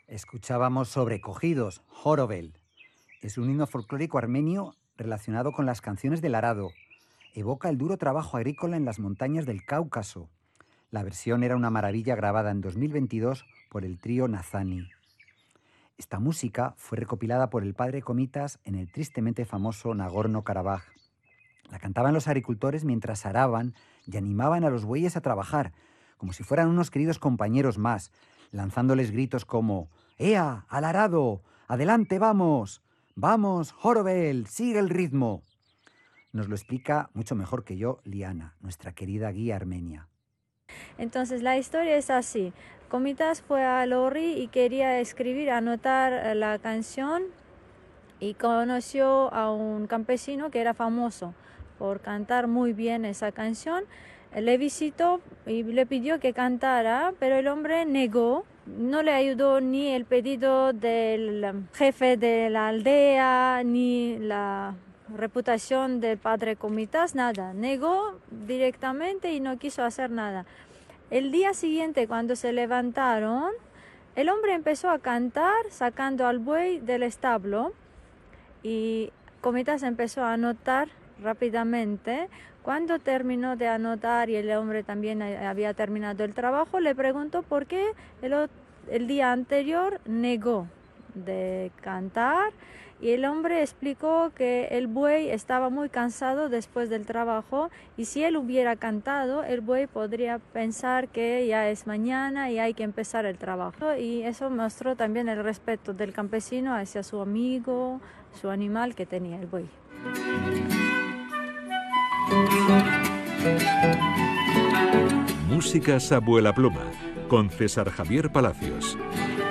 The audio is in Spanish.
Escuchábamos Sobrecogidos, Jorovel. Es un himno folclórico armenio relacionado con las canciones del arado. Evoca el duro trabajo agrícola en las montañas del Cáucaso. La versión era una maravilla grabada en 2022 por el trío Nazani. Esta música fue recopilada por el padre Comitas en el tristemente famoso Nagorno-Karabaj. La cantaban los agricultores mientras araban y animaban a los bueyes a trabajar, como si fueran unos queridos compañeros más, lanzándoles gritos como «¡Ea, al arado! ¡Adelante, vamos! ¡Vamos, Jorovel! ¡Sigue el ritmo!». Nos lo explica mucho mejor que yo Liana, nuestra querida guía armenia. Entonces la historia es así. Comitas fue a Lorri y quería escribir, anotar la canción y conoció a un campesino que era famoso por cantar muy bien esa canción. Le visitó y le pidió que cantara, pero el hombre negó. No le ayudó ni el pedido del jefe de la aldea, ni la reputación del padre Comitas, nada. Negó directamente y no quiso hacer nada. El día siguiente, cuando se levantaron, el hombre empezó a cantar sacando al buey del establo y Comitas empezó a anotar rápidamente. Cuando terminó de anotar y el hombre también había terminado el trabajo, le preguntó por qué el día anterior negó de cantar, y el hombre explicó que el buey estaba muy cansado después del trabajo y si él hubiera cantado, el buey podría pensar que ya es mañana y hay que empezar el trabajo, y eso mostró también el respeto del campesino hacia su amigo, su animal que tenía el buey. Músicas Abuela Pluma, con César Javier Palacios.